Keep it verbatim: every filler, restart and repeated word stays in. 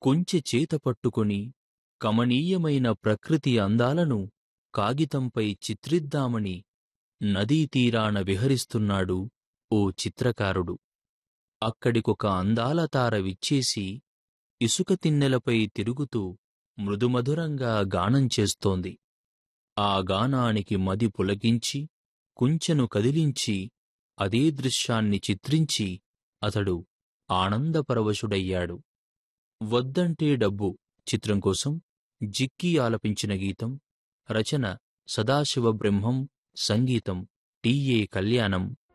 కొంచె చేత పట్టుకొని కమనీయమైన ప్రకృతి అందాలను కాగితంపై చిత్రిద్దామని నదీతీరాన విహరిస్తున్నాడు ఓ చిత్రకారుడు. అక్కడికొక అందాల తార విచ్చేసి ఇసుక తిన్నెలపై తిరుగుతూ మృదుమధురంగా గానం చేస్తోంది. ఆ గానానికి మది పులకించి కుంచెను కదిలించి అదే దృశ్యాన్ని చిత్రించి అతడు ఆనందపరవశుడయ్యాడు. వద్దంటే డబ్బు చిత్రం కోసం జిక్కీ ఆలపించిన గీతం. రచన సదాశివ బ్రహ్మం. సంగీతం టి ఏ కళ్యాణం.